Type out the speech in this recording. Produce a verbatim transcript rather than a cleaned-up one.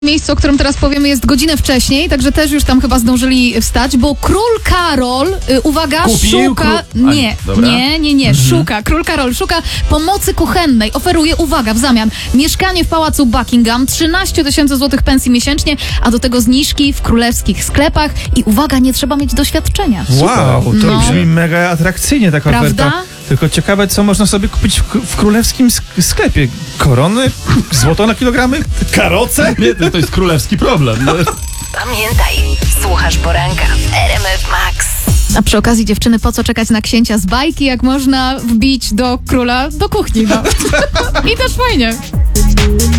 Miejsce, o którym teraz powiemy, jest godzinę wcześniej, także też już tam chyba zdążyli wstać, bo król Karol, y, uwaga, Kupił, szuka... król... A, nie, dobra. nie, nie, nie, Mhm. szuka. Król Karol szuka pomocy kuchennej. Oferuje, uwaga, w zamian mieszkanie w pałacu Buckingham, trzynaście tysięcy złotych pensji miesięcznie, a do tego zniżki w królewskich sklepach i uwaga, nie trzeba mieć doświadczenia. Wow, to No. brzmi mega atrakcyjnie taka Prawda? oferta. Tylko ciekawe, co można sobie kupić w, w królewskim sk- sklepie. Korony? Złoto na kilogramy? Karoce? Nie, to, to jest królewski problem. No. Pamiętaj, słuchasz poranka w R M F Max. A przy okazji, dziewczyny, po co czekać na księcia z bajki, jak można wbić do króla do kuchni, no. I też fajnie.